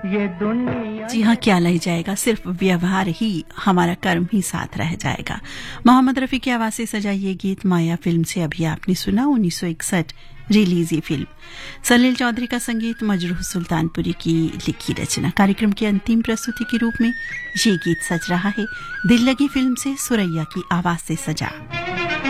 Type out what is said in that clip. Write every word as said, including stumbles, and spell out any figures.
ये दुनिया। जी हाँ, क्या ले जाएगा, सिर्फ व्यवहार ही, हमारा कर्म ही साथ रह जाएगा। मोहम्मद रफी की आवाज से सजा ये गीत माया फिल्म से अभी आपने सुना। उन्नीस सौ इकसठ रिलीज ये फिल्म। सलील चौधरी का संगीत, मजरूह सुल्तानपुरी की लिखी रचना। कार्यक्रम की अंतिम प्रस्तुति के रूप में ये गीत सज रहा है दिल लगी फिल्म से, सुरैया की आवाज से सजा।